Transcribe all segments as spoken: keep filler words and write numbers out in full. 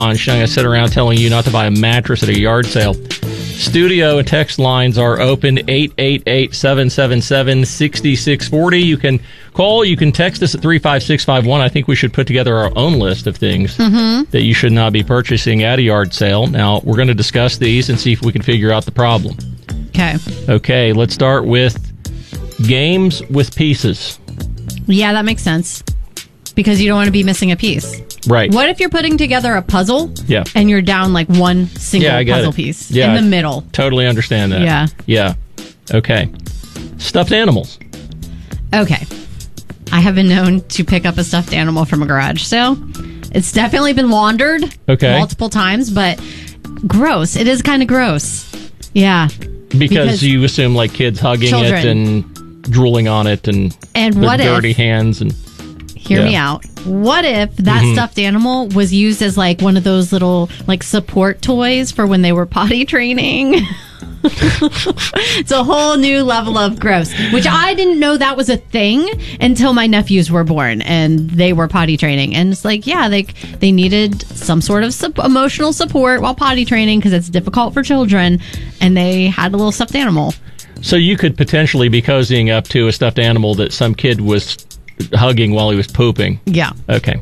I'm going to sit around telling you not to buy a mattress at a yard sale. Studio and text lines are open, eight eight eight, seven seven seven, six six four zero. You can call, you can text us at three five six five one. I think we should put together our own list of things mm-hmm. that you should not be purchasing at a yard sale. Now, we're going to discuss these and see if we can figure out the problem. Okay. Okay, let's start with games with pieces. Yeah, that makes sense. Because you don't want to be missing a piece. Right. What if you're putting together a puzzle yeah. and you're down like one single yeah, I get puzzle it. piece yeah, in the middle? Totally understand that. Yeah. Yeah. Okay. Stuffed animals. Okay. I have been known to pick up a stuffed animal from a garage sale. It's definitely been laundered okay. multiple times, but gross. It is kind of gross. Yeah. Because, because you assume like kids hugging children. it and drooling on it and, and their what dirty if, hands and... Hear yeah. me out. What if that mm-hmm. stuffed animal was used as like one of those little like support toys for when they were potty training? It's a whole new level of gross, which I didn't know that was a thing until my nephews were born and they were potty training. And it's like, yeah, they they needed some sort of su- emotional support while potty training because it's difficult for children. And they had a little stuffed animal. So you could potentially be cozying up to a stuffed animal that some kid was hugging while he was pooping. Yeah. Okay.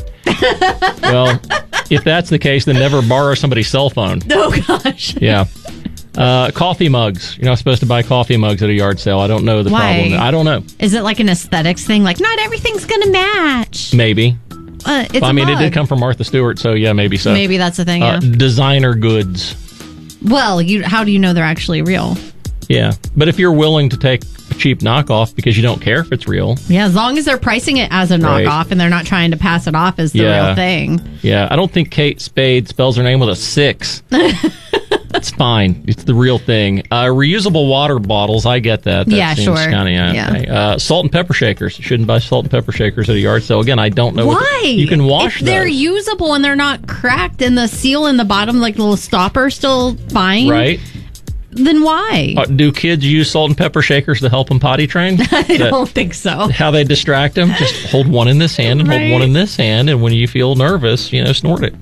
Well, if that's the case, then never borrow somebody's cell phone. Oh, gosh. Yeah. Uh, coffee mugs. You're not supposed to buy coffee mugs at a yard sale. I don't know the Why? problem. I don't know. Is it like an aesthetics thing? Like, not everything's going to match. Maybe. Uh, it's well, I mean, mug. it did come from Martha Stewart, so yeah, maybe so. Maybe that's the thing, yeah. Uh, designer goods. Well, you, how do you know they're actually real? Yeah. But if you're willing to take a cheap knockoff because you don't care if it's real. Yeah, as long as they're pricing it as a knockoff right. and they're not trying to pass it off as the yeah. real thing. Yeah, I don't think Kate Spade spells her name with a six. It's fine. It's the real thing. Uh, reusable water bottles, I get that. that yeah, seems sure. Kinda, yeah. yeah. Okay. Uh, salt and pepper shakers. You shouldn't buy salt and pepper shakers at a yard sale. Again, I don't know. Why? What the, you can wash if they're those. usable and they're not cracked and the seal in the bottom, like the little stopper, still fine. Right. Then why? Uh, do kids use salt and pepper shakers to help them potty train? I don't think so. How they distract them? Just hold one in this hand and right. hold one in this hand, and when you feel nervous, you know, snort it.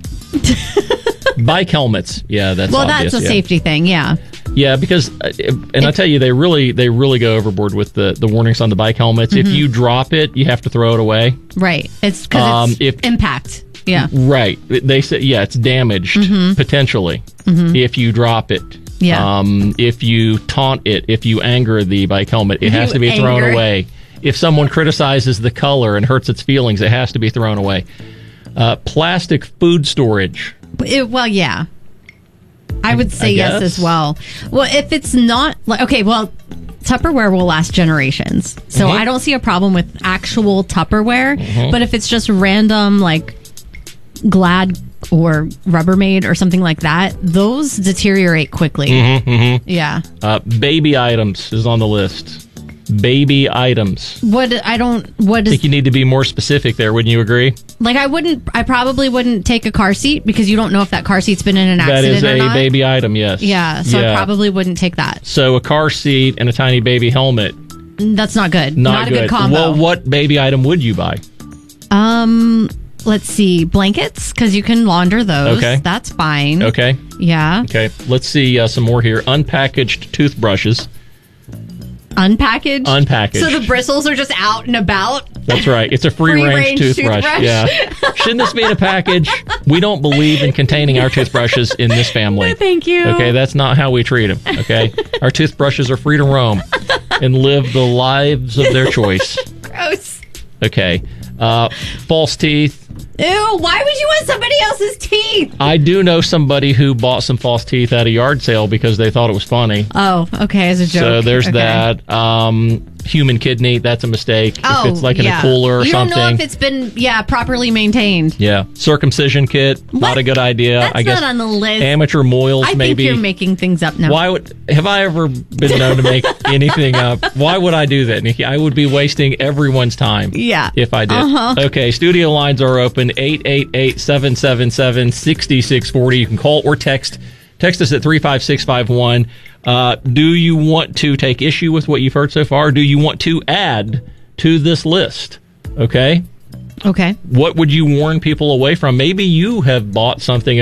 Bike helmets. Yeah, that's well, obvious, that's a yeah. safety thing. Yeah. Yeah, because and I tell you, they really they really go overboard with the, the warnings on the bike helmets. Mm-hmm. If you drop it, you have to throw it away. Right. It's because um, it's if, impact. Yeah. Right. They say yeah, it's damaged mm-hmm. potentially mm-hmm. if you drop it. Yeah. Um, if you taunt it, if you anger the bike helmet, it has you to be anger. thrown away. If someone criticizes the color and hurts its feelings, it has to be thrown away. Uh, plastic food storage. It, well, yeah. I would say I yes as well. Well, if it's not like okay, well, Tupperware will last generations, so mm-hmm. I don't see a problem with actual Tupperware. Mm-hmm. But if it's just random, like Glad or Rubbermaid or something like that, those deteriorate quickly. Mm-hmm, mm-hmm. Yeah. Uh, baby items is on the list. Baby items. What I don't. What I think you need to be more specific there. Wouldn't you agree? Like I wouldn't. I probably wouldn't take a car seat because you don't know if that car seat's been in an accident or not. That is a not. baby item. Yes. Yeah. So yeah. I probably wouldn't take that. So a car seat and a tiny baby helmet. That's not good. Not, not good. a good combo. Well, what baby item would you buy? Um. Let's see. Blankets, because you can launder those. Okay. That's fine. Okay. Yeah. Okay. Let's see uh, some more here. Unpackaged toothbrushes. Unpackaged? Unpackaged. So the bristles are just out and about? That's right. It's a free-range Free-range toothbrush. toothbrush. Yeah. Shouldn't this be in a package? We don't believe in containing our toothbrushes in this family. No, thank you. Okay, that's not how we treat them. Okay? Our toothbrushes are free to roam and live the lives of their choice. Gross. Okay. Uh, false teeth. Ew, why would you want somebody else's teeth? I do know somebody who bought some false teeth at a yard sale because they thought it was funny. Oh, okay, as a joke. So there's okay. that. Um, human kidney, that's a mistake. Oh, if it's like in yeah. a cooler or you something. You don't know if it's been, yeah, properly maintained. Yeah. Circumcision kit, What? not a good idea. That's I guess not on the list. Amateur moils, I maybe. think you're making things up now. Why would have I ever been known to make anything up? Why would I do that, Nikki? I would be wasting everyone's time. Yeah. If I did. Uh-huh. Okay, studio lines are open, eight eight eight, seven seven seven, six six four zero. You can call or text. Text us at three five six five one. Uh, do you want to take issue with what you've heard so far? Or do you want to add to this list? Okay? Okay. What would you warn people away from? Maybe you have bought something